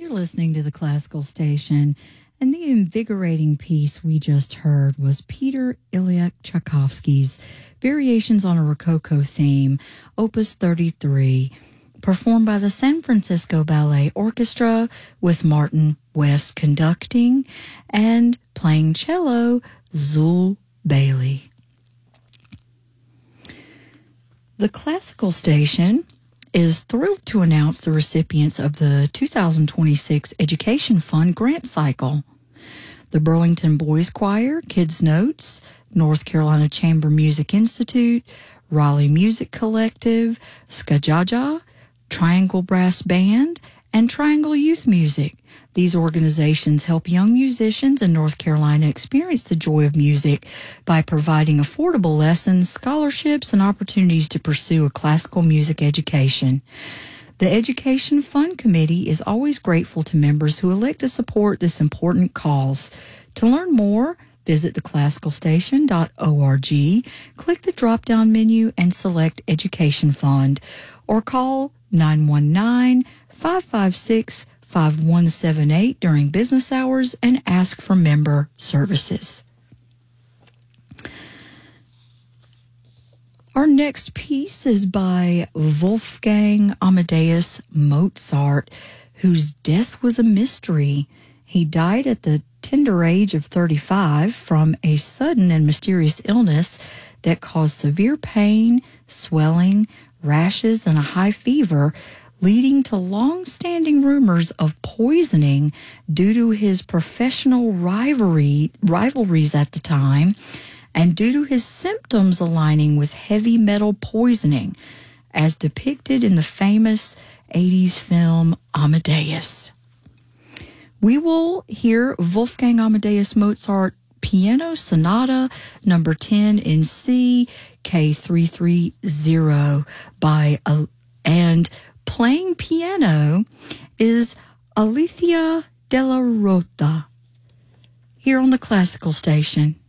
You're listening to the Classical Station, and the invigorating piece we just heard was Peter Ilyich Tchaikovsky's Variations on a Rococo Theme, Opus 33, performed by the San Francisco Ballet Orchestra with Martin West conducting and playing cello, Zul Bailey. The Classical Station is thrilled to announce the recipients of the 2026 Education Fund grant cycle. The Burlington Boys Choir, Kids Notes, North Carolina Chamber Music Institute, Raleigh Music Collective, Skajaja, Triangle Brass Band, and Triangle Youth Music. These organizations help young musicians in North Carolina experience the joy of music by providing affordable lessons, scholarships, and opportunities to pursue a classical music education. The Education Fund Committee is always grateful to members who elect to support this important cause. To learn more, visit theclassicalstation.org, click the drop-down menu, and select Education Fund, or call 919-556-5178 during business hours and ask for member services. Our next piece is by Wolfgang Amadeus Mozart, whose death was a mystery. He died at the tender age of 35 from a sudden and mysterious illness that caused severe pain, swelling, rashes, and a high fever, leading to long-standing rumors of poisoning due to his professional rivalries at the time and due to his symptoms aligning with heavy metal poisoning, as depicted in the famous 80s film Amadeus. We will hear Wolfgang Amadeus Mozart Piano Sonata number 10 in C, K330 and playing piano is Alicia Della Rota here on the Classical Station.